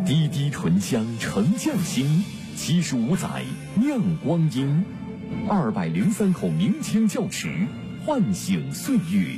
滴滴醇香成匠心，75载酿光阴，203口明清窖池，唤醒岁月。